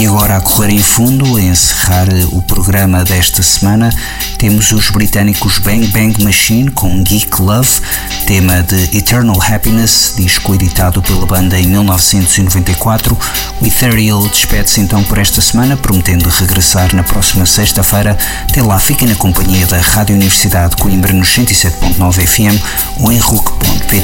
agora a correr em fundo, a encerrar o programa desta semana, temos os britânicos Bang Bang Machine com Geek Love, tema de Eternal Happiness, disco editado pela banda em 1994. O Ethereal despede-se então por esta semana, prometendo regressar na próxima sexta-feira. Até lá, fiquem na companhia da Rádio Universidade de Coimbra nos 107.9 FM ou em RUC.pt.